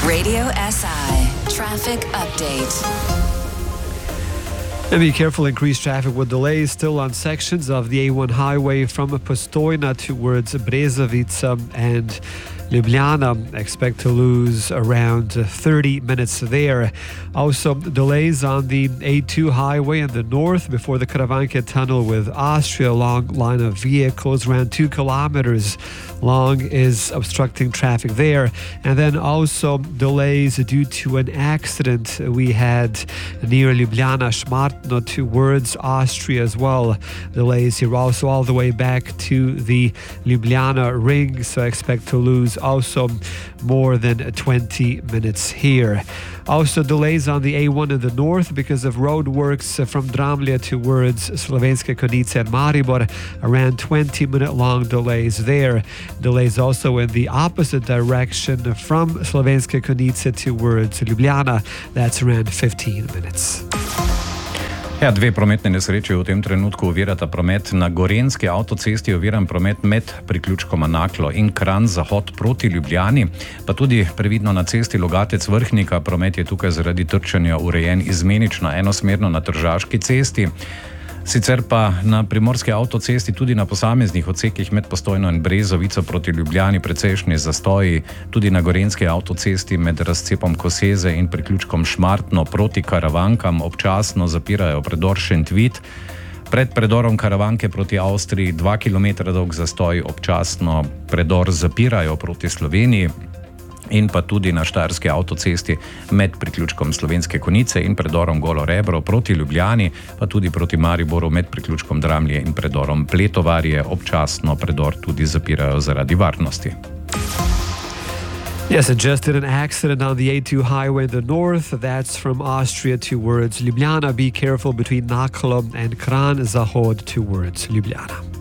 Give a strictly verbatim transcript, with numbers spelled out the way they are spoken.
Radio S I traffic update. And be careful, increased traffic with delays still on sections of the A one highway from Postojna towards Brezovica and Ljubljana. Expect to lose around thirty minutes there. Also, delays on the A two highway in the north before the Karavanke tunnel with Austria. Long line of vehicles around two kilometers long is obstructing traffic there. And then also delays due to an accident we had near Ljubljana, Šmartno towards Austria as well. Delays here also all the way back to the Ljubljana ring, so expect to lose also more than twenty minutes here. Also delays on the A one in the north because of road works from Dramlje towards Slovenske Konjice and Maribor. Around twenty minute long delays there. Delays also in the opposite direction from Slovenske Konjice towards Ljubljana. That's around fifteen minutes. Ja, dve prometne nesreče v tem trenutku ovirata promet na Gorenjski avtocesti, oviran promet med priključkoma Naklo in Kranj zahod proti Ljubljani, pa tudi previdno na cesti Logatec Vrhnika. Promet je tukaj zaradi trčanja urejen izmenično enosmerno na Tržaški cesti. Sicer pa na primorski avtocesti tudi na posameznih odsekih med Postojno in Brezovico proti Ljubljani precejšnji zastoji, tudi na Gorenjski avtocesti med razcepom Koseze in priključkom Šmartno proti Karavankam občasno zapirajo predor Šentvit. Pred predorom Karavanke proti Avstriji dva kilometra dolg zastoj, občasno predor zapirajo proti Sloveniji. In pa tudi na Štajerski avtocesti med priključkom Slovenske Konjice in predorom Golo Rebro proti Ljubljani, pa tudi proti Mariboru med priključkom Dramlje in predorom Pletovarje občasno predor tudi zapirajo zaradi varnosti. Yes, adjusted an accident on the A two highway in the north. That's from Austria towards Ljubljana. Be careful between Naklo and Kranj Zahod towards Ljubljana.